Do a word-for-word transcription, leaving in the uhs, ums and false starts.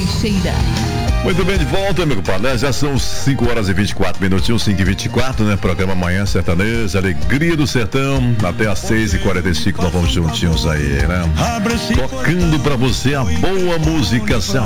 Teixeira. Muito bem, de volta, meu compadre. Já são cinco horas e vinte e quatro minutinhos, cinco e vinte e quatro, né? Programa Manhã Sertaneja, Alegria do Sertão. Até às seis e quarenta e cinco nós vamos juntinhos aí, né? Tocando pra você a boa música